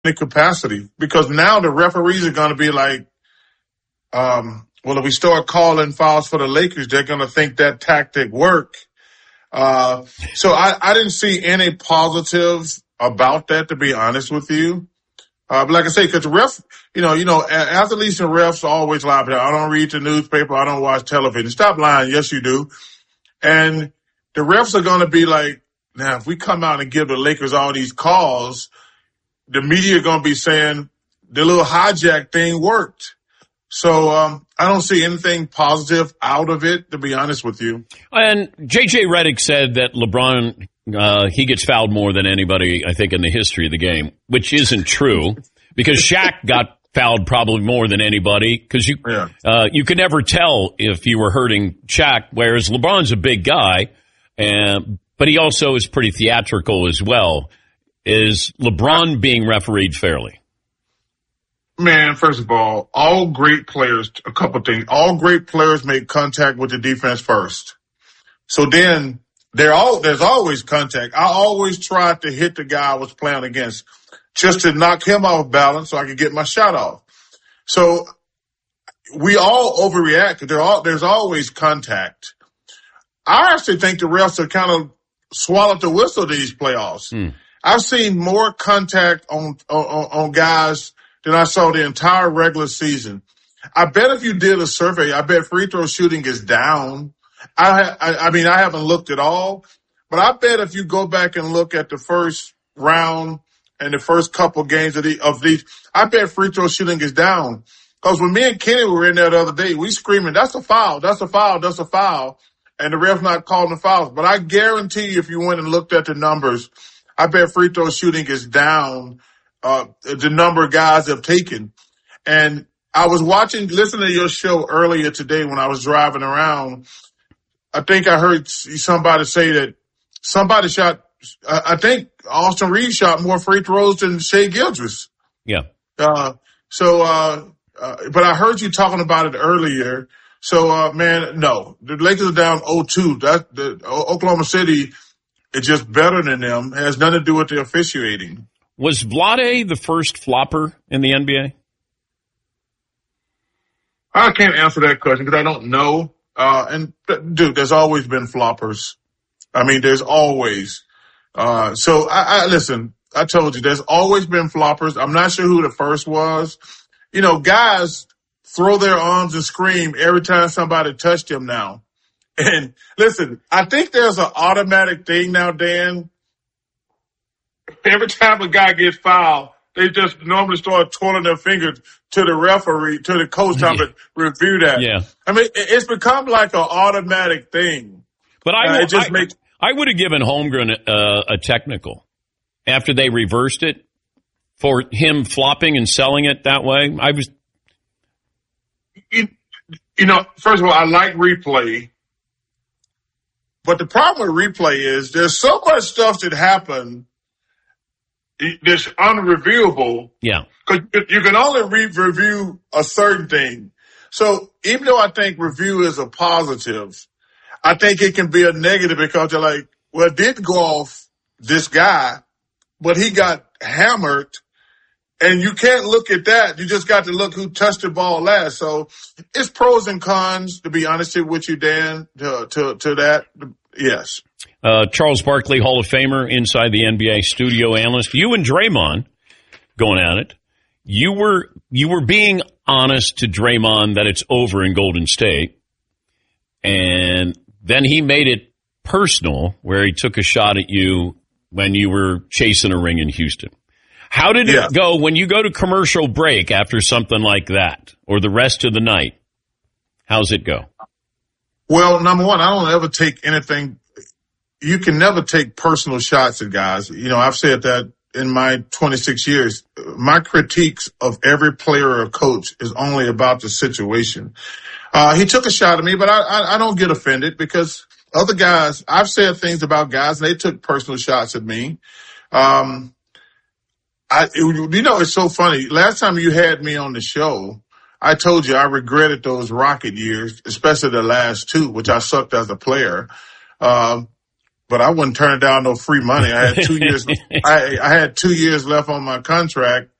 any capacity, because now the referees are going to be like, well, if we start calling fouls for the Lakers, they're going to think that tactic worked. So I didn't see any positive about that, to be honest with you. But like I say, because the ref, athletes and refs always lie. I don't read the newspaper. I don't watch television. Stop lying. Yes, you do. And the refs are going to be like, now, if we come out and give the Lakers all these calls, the media are going to be saying the little hijack thing worked. So I don't see anything positive out of it, to be honest with you. And J.J. Redick said that LeBron, he gets fouled more than anybody, I think, in the history of the game, which isn't true, because Shaq got fouled probably more than anybody, because you could never tell if you were hurting Shaq, whereas LeBron's a big guy, but he also is pretty theatrical as well. Is LeBron being refereed fairly? Man, first of all great players, a couple of things. All great players make contact with the defense first. So then there's always contact. I always tried to hit the guy I was playing against just to knock him off balance so I could get my shot off. So we all overreact because there's always contact. I actually think the refs have kind of swallowed the whistle these playoffs. I've seen more contact on guys than I saw the entire regular season. I bet if you did a survey, I bet free throw shooting is down. I mean, I haven't looked at all, but I bet if you go back and look at the first round and the first couple games of these, I bet free throw shooting is down. Because when me and Kenny were in there the other day, we screaming, that's a foul, that's a foul, that's a foul, and the ref's not calling the fouls. But I guarantee you, if you went and looked at the numbers, I bet free throw shooting is down. The number of guys have taken. And I was listening to your show earlier today when I was driving around. I think I heard somebody say that somebody shot, I think Austin Reeves shot more free throws than Shai Gilgeous. Yeah. But I heard you talking about it earlier. So, man, no, the Lakers are down 0-2. Oklahoma City is just better than them. It has nothing to do with the officiating. Was Vlade the first flopper in the NBA? I can't answer that question because I don't know. Dude, there's always been floppers. I mean, there's always. So listen, I told you, there's always been floppers. I'm not sure who the first was. Guys throw their arms and scream every time somebody touched them now. And listen, I think there's an automatic thing now, Dan. Every time a guy gets fouled, they just normally start twirling their fingers to the referee, to the coach, time to review that. Yeah. I mean, it's become like an automatic thing. But I would have given Holmgren a technical after they reversed it for him flopping and selling it that way. First of all, I like replay. But the problem with replay is there's so much stuff that happened that's unreviewable. Yeah. Because you can only review a certain thing. So even though I think review is a positive, I think it can be a negative because they're like, well, it did go off this guy, but he got hammered. And you can't look at that. You just got to look who touched the ball last. So it's pros and cons, to be honest with you, Dan, to that. Yes. Charles Barkley, Hall of Famer, inside the NBA studio analyst. You and Draymond going at it. You were being honest to Draymond that it's over in Golden State. And then he made it personal where he took a shot at you when you were chasing a ring in Houston. How did it go when you go to commercial break after something like that or the rest of the night? How's it go? Well, number one, I don't ever take anything. You can never take personal shots at guys. I've said that in my 26 years. My critiques of every player or coach is only about the situation. He took a shot at me, but I don't get offended because other guys, I've said things about guys and they took personal shots at me. It's so funny. Last time you had me on the show, I told you I regretted those Rocket years, especially the last two, which I sucked as a player. But but I wouldn't turn down no free money. I had 2 years. I had 2 years left on my contract.